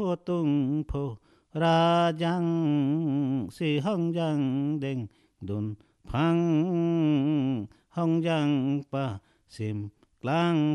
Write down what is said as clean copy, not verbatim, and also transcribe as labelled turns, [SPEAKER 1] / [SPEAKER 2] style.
[SPEAKER 1] ตุงโพราจังสิห้องยังเด้งดุนพังห้องยังปะสิมกลาง